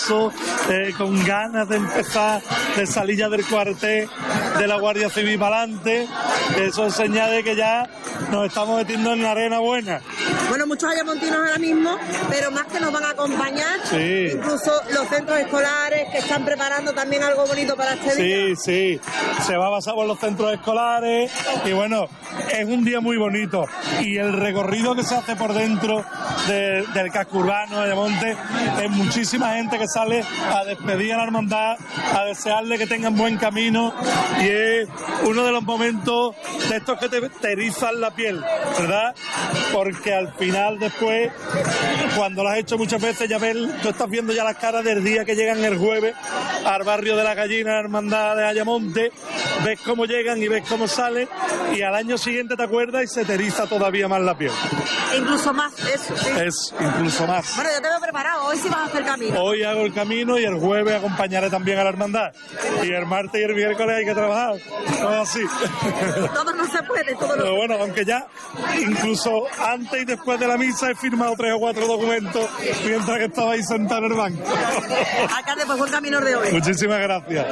paso, con ganas de empezar, de salir ya del cuartel de la Guardia Civil para adelante. Eso es señal de que ya nos estamos metiendo en la arena buena. Bueno, muchos ayamontinos ahora mismo, pero más que nos van a acompañar, sí. Incluso los centros escolares que están preparando también algo bonito para este día. Sí, se va a pasar por los centros escolares y bueno, es un día muy bonito y el recorrido que se hace por dentro del casco urbano de Ayamonte es muchísima gente que sale a despedir a la hermandad, a desearle que tengan buen camino y es uno de los momentos de estos que te erizan la piel, ¿verdad? Porque al final después, cuando lo has hecho muchas veces, ya ves, tú estás viendo ya las caras del día que llegan el jueves al barrio de la Gallina, la hermandad de Ayamonte, ves cómo llegan y ves cómo salen y al año siguiente te acuerdas y se te eriza todavía más la piel. Incluso más, eso, sí. Es incluso más. Bueno, yo te veo preparado, hoy sí vas a hacer camino. Hoy hago el camino y el jueves acompañaré también a la hermandad. Y el martes y el miércoles hay que trabajar. Todo así. Todo no se puede, todo no. Pero bueno, aunque ya incluso antes y después de la misa he firmado 3 o 4 documentos mientras que estaba ahí sentado en el banco. Alcalde, pues buen camino de hoy. Muchísimas gracias.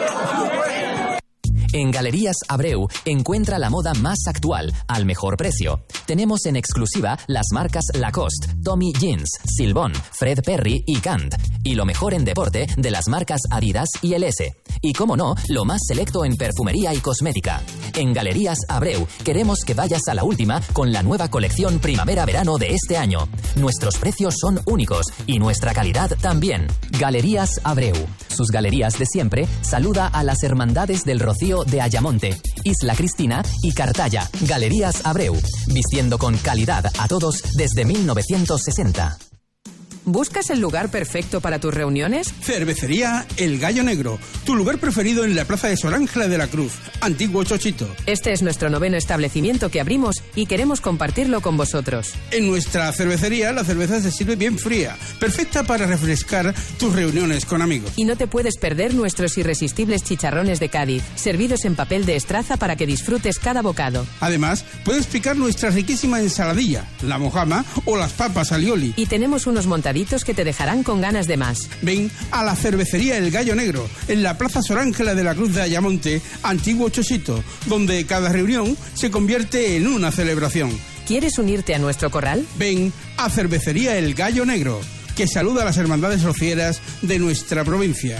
En Galerías Abreu encuentra la moda más actual, al mejor precio. Tenemos en exclusiva las marcas Lacoste, Tommy Jeans, Silbón, Fred Perry y Kant. Y lo mejor en deporte de las marcas Adidas y LS. Y como no, lo más selecto en perfumería y cosmética. En Galerías Abreu queremos que vayas a la última con la nueva colección primavera-verano de este año. Nuestros precios son únicos y nuestra calidad también. Galerías Abreu. Sus galerías de siempre saluda a las hermandades del Rocío de Ayamonte, Isla Cristina y Cartaya. Galerías Abreu, vistiendo con calidad a todos desde 1960. ¿Buscas el lugar perfecto para tus reuniones? Cervecería El Gallo Negro, tu lugar preferido en la plaza de Sor Ángela de la Cruz, antiguo Chochito. Este es nuestro 9º establecimiento que abrimos y queremos compartirlo con vosotros. En nuestra cervecería la cerveza se sirve bien fría, perfecta para refrescar tus reuniones con amigos. Y no te puedes perder nuestros irresistibles chicharrones de Cádiz, servidos en papel de estraza para que disfrutes cada bocado. Además, puedes picar nuestra riquísima ensaladilla, la mojama o las papas alioli. Y tenemos unos montaditos que te dejarán con ganas de más. Ven a la cervecería El Gallo Negro, en la plaza Sor Ángela de la Cruz de Ayamonte, antiguo Chochito, donde cada reunión se convierte en una celebración. ¿Quieres unirte a nuestro corral? Ven a cervecería El Gallo Negro, que saluda a las hermandades rocieras de nuestra provincia.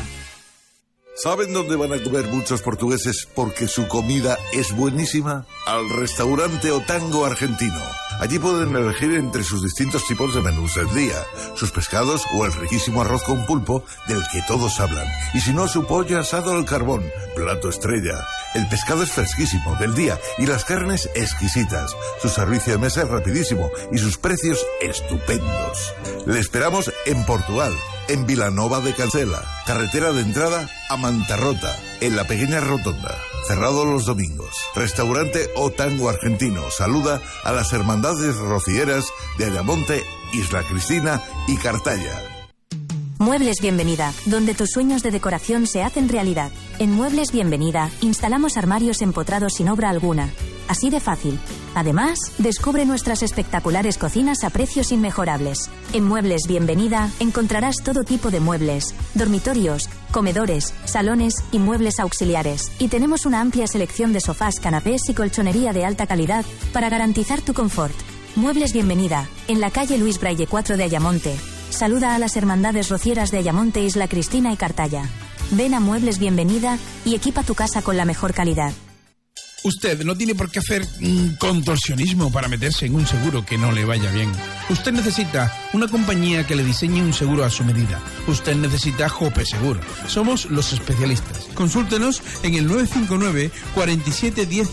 ¿Saben dónde van a comer muchos portugueses porque su comida es buenísima? Al restaurante Otango Argentino. Allí pueden elegir entre sus distintos tipos de menús del día, sus pescados o el riquísimo arroz con pulpo del que todos hablan. Y si no, su pollo asado al carbón, plato estrella. El pescado es fresquísimo, del día, y las carnes exquisitas. Su servicio de mesa es rapidísimo y sus precios estupendos. Le esperamos en Portugal, en Vilanova de Cancela, carretera de entrada a Mantarrota, en la pequeña rotonda. Cerrado los domingos. Restaurante Otango Argentino saluda a las hermandades rocieras de Ayamonte, Isla Cristina y Cartaya. Muebles Bienvenida, donde tus sueños de decoración se hacen realidad. En Muebles Bienvenida instalamos armarios empotrados sin obra alguna. Así de fácil. Además, descubre nuestras espectaculares cocinas a precios inmejorables. En Muebles Bienvenida encontrarás todo tipo de muebles, dormitorios, comedores, salones y muebles auxiliares. Y tenemos una amplia selección de sofás, canapés y colchonería de alta calidad para garantizar tu confort. Muebles Bienvenida, en la calle Luis Braille 4 de Ayamonte. Saluda a las hermandades rocieras de Ayamonte, Isla Cristina y Cartaya. Ven a Muebles Bienvenida y equipa tu casa con la mejor calidad. Usted no tiene por qué hacer contorsionismo para meterse en un seguro que no le vaya bien. Usted necesita una compañía que le diseñe un seguro a su medida. Usted necesita Jope Seguro. Somos los especialistas. Consúltenos en el 959 47 10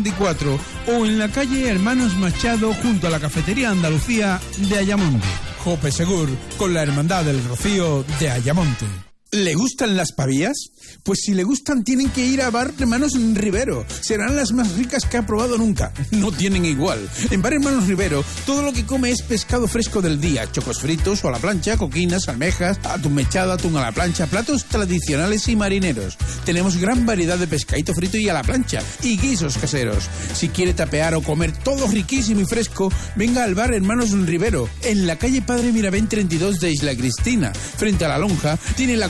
64 o en la calle Hermanos Machado junto a la Cafetería Andalucía de Ayamonte. Jope Seguro, con la Hermandad del Rocío de Ayamonte. ¿Le gustan las pavillas? Pues si le gustan tienen que ir a Bar Hermanos Rivero. Serán las más ricas que ha probado nunca. No tienen igual. En Bar Hermanos Rivero todo lo que come es pescado fresco del día. Chocos fritos o a la plancha, coquinas, almejas, atún mechado, atún a la plancha, platos tradicionales y marineros. Tenemos gran variedad de pescadito frito y a la plancha y guisos caseros. Si quiere tapear o comer todo riquísimo y fresco, venga al Bar Hermanos Rivero, en la calle Padre Mirabén 32 de Isla Cristina. Frente a la lonja tiene la